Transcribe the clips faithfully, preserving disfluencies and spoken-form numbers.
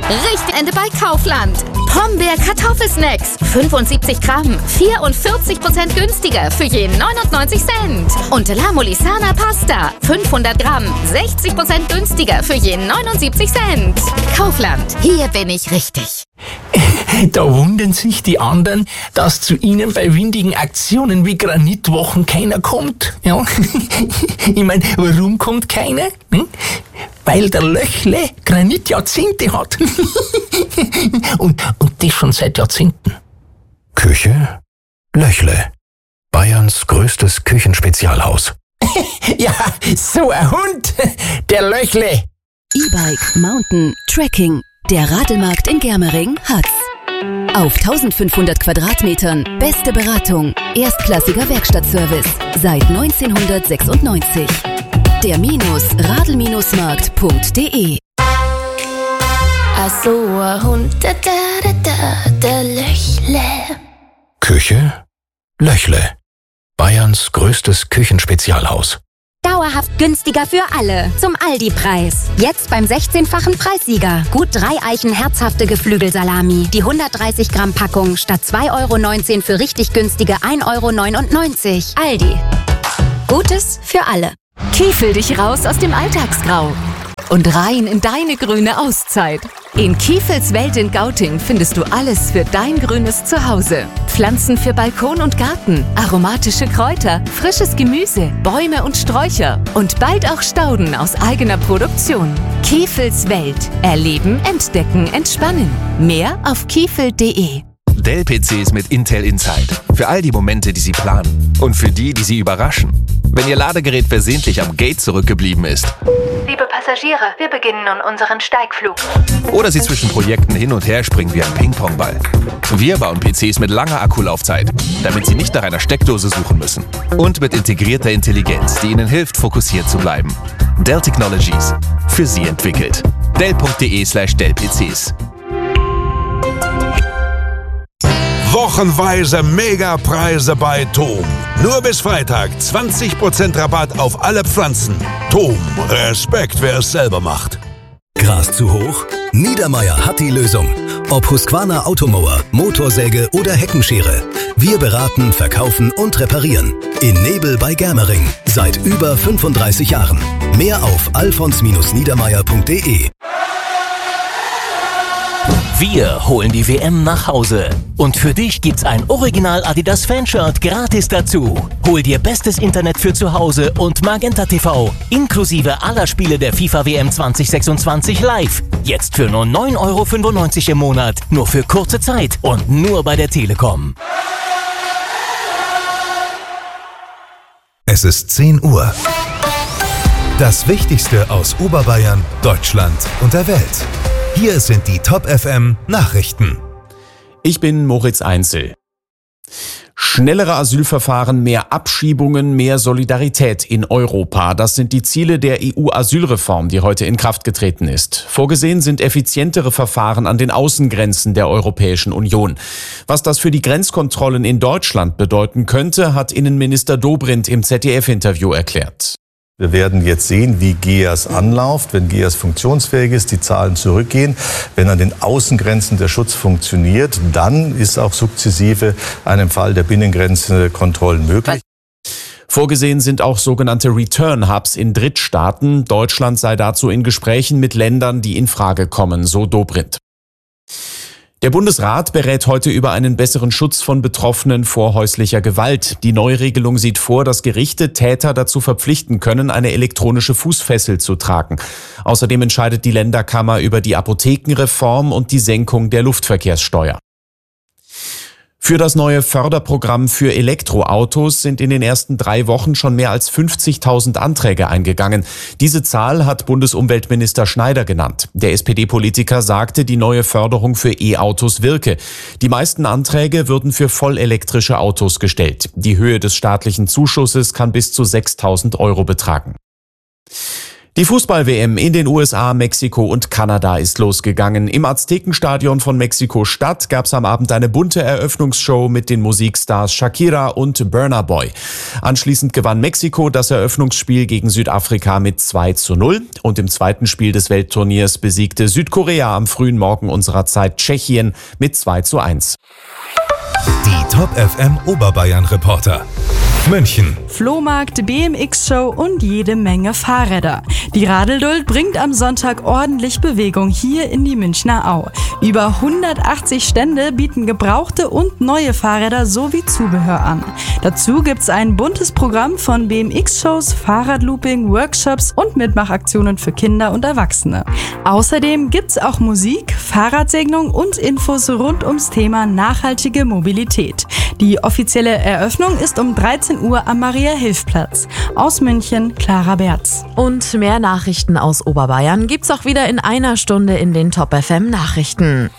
richtig Ende bei Kaufland. Pombeer Kartoffelsnacks, fünfundsiebzig Gramm, vierundvierzig Prozent günstiger für je neunundneunzig Cent. Und La Molisana Pasta, fünfhundert Gramm, sechzig Prozent günstiger für je neunundsiebzig Cent. Kaufland, hier bin ich richtig. Da wundern sich die anderen, dass zu ihnen bei windigen Aktionen wie Granitwochen keiner kommt. Ja? Ich meine, warum kommt keiner? Hm? Weil der Löchle Granitjahrzehnte hat. und, und das schon seit Jahrzehnten. Küche Löchle. Bayerns größtes Küchenspezialhaus. Ja, so ein Hund, der Löchle. E-Bike, Mountain, Trekking. Der Radelmarkt in Germering hat's. Auf eintausendfünfhundert Quadratmetern beste Beratung, erstklassiger Werkstattservice seit neunzehnhundertsechsundneunzig. Der Minus Radl-Markt punkt de. Also ein Hund, da, da, da, der Löchle. Küche Löchle. Bayerns größtes Küchenspezialhaus. Dauerhaft günstiger für alle. Zum Aldi-Preis. Jetzt beim sechzehnfachen Preissieger. Gut drei Eichen herzhafte Geflügelsalami. Die hundertdreißig Gramm Packung statt zwei Euro neunzehn für richtig günstige ein Euro neunundneunzig. Aldi. Gutes für alle. Kiefel dich raus aus dem Alltagsgrau und rein in deine grüne Auszeit. In Kiefels Welt in Gauting findest du alles für dein grünes Zuhause. Pflanzen für Balkon und Garten, aromatische Kräuter, frisches Gemüse, Bäume und Sträucher und bald auch Stauden aus eigener Produktion. Kiefels Welt. Erleben, entdecken, entspannen. Mehr auf kiefel punkt de. Dell-P Cs mit Intel Inside. Für all die Momente, die Sie planen. Und für die, die Sie überraschen. Wenn Ihr Ladegerät versehentlich am Gate zurückgeblieben ist. Liebe Passagiere, wir beginnen nun unseren Steigflug. Oder Sie zwischen Projekten hin und her springen wie ein Ping-Pong-Ball. Wir bauen P Cs mit langer Akkulaufzeit, damit Sie nicht nach einer Steckdose suchen müssen. Und mit integrierter Intelligenz, die Ihnen hilft, fokussiert zu bleiben. Dell Technologies. Für Sie entwickelt. Dell punkt de slash Dell P Cs. Wochenweise Megapreise bei Thom. Nur bis Freitag zwanzig Prozent Rabatt auf alle Pflanzen. Thom, Respekt, wer es selber macht. Gras zu hoch? Niedermaier hat die Lösung. Ob Husqvarna Automower, Motorsäge oder Heckenschere. Wir beraten, verkaufen und reparieren. In Nebel bei Germering. Seit über fünfunddreißig Jahren. Mehr auf alfons niedermaier punkt de. Wir holen die W M nach Hause. Und für dich gibt's ein Original Adidas Fanshirt gratis dazu. Hol dir bestes Internet für zu Hause und Magenta T V inklusive aller Spiele der FIFA W M zwanzig sechsundzwanzig live. Jetzt für nur neun Euro fünfundneunzig im Monat. Nur für kurze Zeit und nur bei der Telekom. Es ist zehn Uhr. Das Wichtigste aus Oberbayern, Deutschland und der Welt. Hier sind die Top F M Nachrichten. Ich bin Moritz Einzel. Schnellere Asylverfahren, mehr Abschiebungen, mehr Solidarität in Europa. Das sind die Ziele der E U-Asylreform, die heute in Kraft getreten ist. Vorgesehen sind effizientere Verfahren an den Außengrenzen der Europäischen Union. Was das für die Grenzkontrollen in Deutschland bedeuten könnte, hat Innenminister Dobrindt im Z D F-Interview erklärt. Wir werden jetzt sehen, wie G E A S anläuft, wenn G E A S funktionsfähig ist, die Zahlen zurückgehen. Wenn an den Außengrenzen der Schutz funktioniert, dann ist auch sukzessive einem Fall der Binnengrenzenkontrollen möglich. Vorgesehen sind auch sogenannte Return-Hubs in Drittstaaten. Deutschland sei dazu in Gesprächen mit Ländern, die in Frage kommen, so Dobrindt. Der Bundesrat berät heute über einen besseren Schutz von Betroffenen vor häuslicher Gewalt. Die Neuregelung sieht vor, dass Gerichte Täter dazu verpflichten können, eine elektronische Fußfessel zu tragen. Außerdem entscheidet die Länderkammer über die Apothekenreform und die Senkung der Luftverkehrssteuer. Für das neue Förderprogramm für Elektroautos sind in den ersten drei Wochen schon mehr als fünfzigtausend Anträge eingegangen. Diese Zahl hat Bundesumweltminister Schneider genannt. Der S P D-Politiker sagte, die neue Förderung für E-Autos wirke. Die meisten Anträge würden für vollelektrische Autos gestellt. Die Höhe des staatlichen Zuschusses kann bis zu sechstausend Euro betragen. Die Fußball-W M in den U S A, Mexiko und Kanada ist losgegangen. Im Aztekenstadion von Mexiko-Stadt gab es am Abend eine bunte Eröffnungsshow mit den Musikstars Shakira und Burna Boy. Anschließend gewann Mexiko das Eröffnungsspiel gegen Südafrika mit zwei zu null. Und im zweiten Spiel des Weltturniers besiegte Südkorea am frühen Morgen unserer Zeit Tschechien mit zwei zu eins. Die Top F M Oberbayern-Reporter. München. Flohmarkt, B M X-Show und jede Menge Fahrräder. Die Radelduld bringt am Sonntag ordentlich Bewegung hier in die Münchner Au. Über hundertachtzig Stände bieten gebrauchte und neue Fahrräder sowie Zubehör an. Dazu gibt's ein buntes Programm von B M X-Shows, Fahrradlooping, Workshops und Mitmachaktionen für Kinder und Erwachsene. Außerdem gibt's auch Musik, Fahrradsegnung und Infos rund ums Thema nachhaltige Mobilität. Die offizielle Eröffnung ist um dreizehn Uhr am Maria-Hilf-Platz. Aus München, Clara Berz. Und mehr Nachrichten aus Oberbayern gibt's auch wieder in einer Stunde in den Top F M Nachrichten.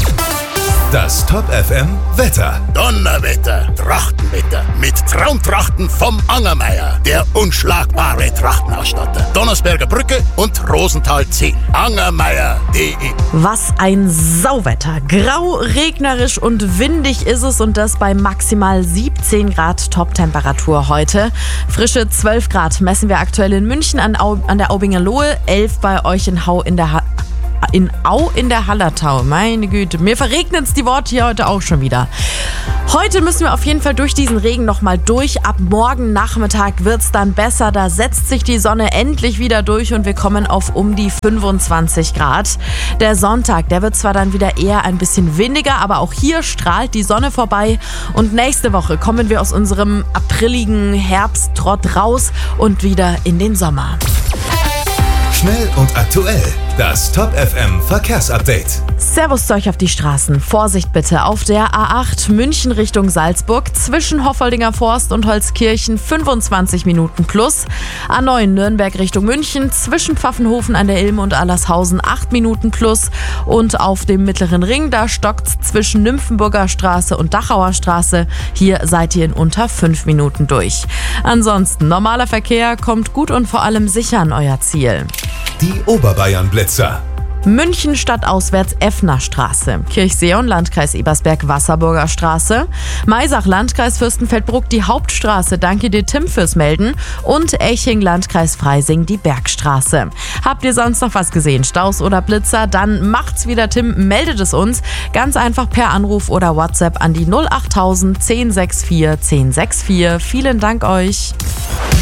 Das Top F M Wetter. Donnerwetter, Trachtenwetter mit Traumtrachten vom Angermeier, der unschlagbare Trachtenausstatter. Donnersberger Brücke und Rosenthal zehn. Angermeier punkt de. Was ein Sauwetter. Grau, regnerisch und windig ist es und das bei maximal siebzehn Grad Toptemperatur heute. Frische zwölf Grad messen wir aktuell in München an, Au, an der Aubinger Lohe, elf bei euch in Hau in der ha- In Au in der Hallertau. Meine Güte, mir verregnen es die Worte hier heute auch schon wieder. Heute müssen wir auf jeden Fall durch diesen Regen nochmal durch. Ab morgen Nachmittag wird es dann besser. Da setzt sich die Sonne endlich wieder durch und wir kommen auf um die fünfundzwanzig Grad. Der Sonntag, der wird zwar dann wieder eher ein bisschen windiger, aber auch hier strahlt die Sonne vorbei. Und nächste Woche kommen wir aus unserem apriligen Herbsttrott raus und wieder in den Sommer. Schnell und aktuell. Das Top F M Verkehrsupdate. Servus zu euch auf die Straßen. Vorsicht bitte auf der A acht München Richtung Salzburg zwischen Hoffoldinger Forst und Holzkirchen fünfundzwanzig Minuten plus. A neun Nürnberg Richtung München zwischen Pfaffenhofen an der Ilm und Allershausen acht Minuten plus. Und auf dem Mittleren Ring, da stockt's zwischen Nymphenburger Straße und Dachauer Straße. Hier seid ihr in unter fünf Minuten durch. Ansonsten, normaler Verkehr kommt gut und vor allem sicher an euer Ziel. Die Oberbayern-Blitzer. München stadtauswärts Effner Straße, Kirchseeon Landkreis Ebersberg Wasserburger Straße, Maisach Landkreis Fürstenfeldbruck die Hauptstraße, danke dir Tim fürs Melden und Eching Landkreis Freising die Bergstraße. Habt ihr sonst noch was gesehen, Staus oder Blitzer, dann macht's wieder Tim, meldet es uns, ganz einfach per Anruf oder WhatsApp an die null achttausend zehn sechs vier zehn sechs vier. Vielen Dank euch.